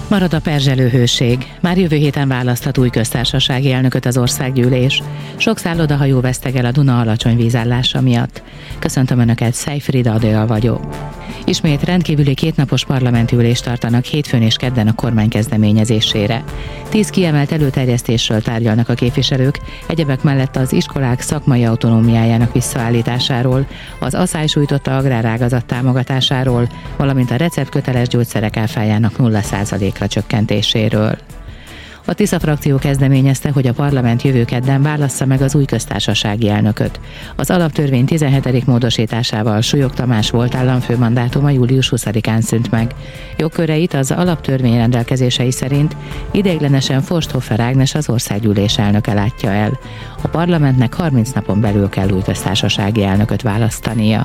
Marad a perzselő hőség. Már jövő héten választhat új köztársasági elnököt az országgyűlés. Sok szállodahajó vesztegel a Duna alacsony vízállása miatt. Köszöntöm Önöket, Szejfrida Adél vagyok. Ismét rendkívüli kétnapos parlamenti ülést tartanak hétfőn és kedden a kormány kezdeményezésére. 10 kiemelt előterjesztésről tárgyalnak a képviselők, egyebek mellett az iskolák szakmai autonómiájának visszaállításáról, az aszály sújtotta agrárágazat támogatásáról, valamint a receptköteles gyógyszerek áfájának 0%-ra csökkentéséről. A Tisza frakció kezdeményezte, hogy a parlament jövő kedden válassza meg az új köztársasági elnököt. Az alaptörvény 17. módosításával Súlyog Tamás volt államfő mandátuma július 20-án szűnt meg. Jogköreit az alaptörvény rendelkezései szerint ideiglenesen Forsthofer Ágnes, az országgyűlés elnöke látja el. A parlamentnek 30 napon belül kell új köztársasági elnököt választania.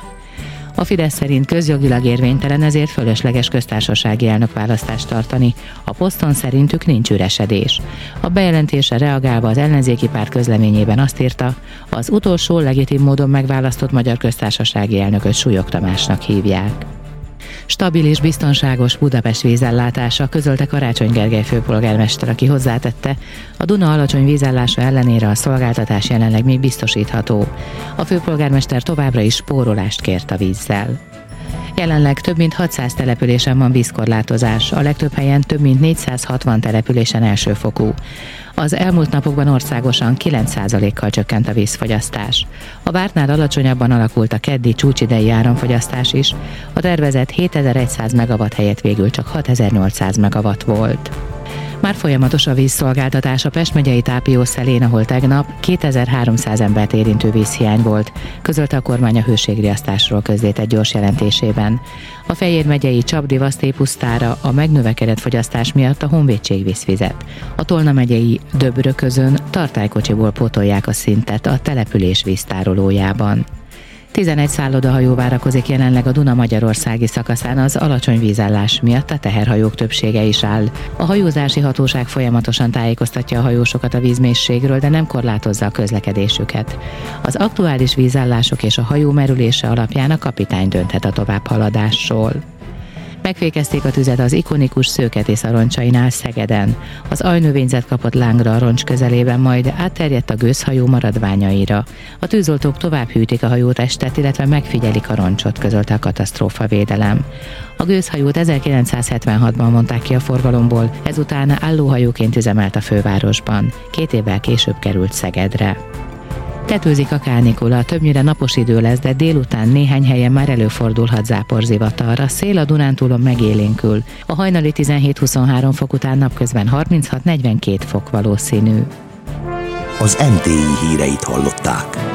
A Fidesz szerint közjogilag érvénytelen, ezért fölösleges köztársasági elnökválasztást tartani. A poszton szerintük nincs üresedés. A bejelentésre reagálva az ellenzéki párt közleményében azt írta, az utolsó legitim módon megválasztott magyar köztársasági elnököt Súlyog Tamásnak hívják. Stabil és biztonságos Budapest vízellátása, közölte Karácsony Gergely főpolgármester, aki hozzátette, a Duna alacsony vízállása ellenére a szolgáltatás jelenleg még biztosítható. A főpolgármester továbbra is spórolást kért a vízzel. Jelenleg több mint 600 településen van vízkorlátozás, a legtöbb helyen több mint 460 településen elsőfokú. Az elmúlt napokban országosan 9%-kal csökkent a vízfogyasztás. A vártnál alacsonyabban alakult a keddi csúcsidei áramfogyasztás is, a tervezett 7100 megawatt helyett végül csak 6800 megawatt volt. Már folyamatos a vízszolgáltatás a Pest megyei Tápiószelén, ahol tegnap 2300 embert érintő vízhiány volt, közölte a kormány a hőségriasztásról közzétett gyors jelentésében. A Fejér megyei Csapdi-Vasztélypusztára a megnövekedett fogyasztás miatt a Honvédség visz vizet. A Tolna megyei Döbröközön tartálykocsiból pótolják a szintet a település víztárolójában. 11 szállodahajó várakozik jelenleg a Duna magyarországi szakaszán az alacsony vízállás miatt, a teherhajók többsége is áll. A hajózási hatóság folyamatosan tájékoztatja a hajósokat a vízmélységről, de nem korlátozza a közlekedésüket. Az aktuális vízállások és a hajó merülése alapján a kapitány dönthet a továbbhaladásról. Megfékezték a tüzet az ikonikus Szőketész Aroncsainál Szegeden. Az ajnövényzet kapott lángra a roncs közelében, majd átterjedt a gőzhajó maradványaira. A tűzoltók tovább hűtik a hajótestet, illetve megfigyelik a roncsot, közölte a katasztrófavédelem. A gőzhajót 1976-ban mondták ki a forgalomból, ezután állóhajóként üzemelt a fővárosban. 2 évvel később került Szegedre. Tetőzik a kánikula, többnyire napos idő lesz, de délután néhány helyen már előfordulhat záporzivatar. A szél a Dunántúlon megélénkül. A hajnali 17-23 fok után napközben 36-42 fok valószínű. Az NTI híreit hallották.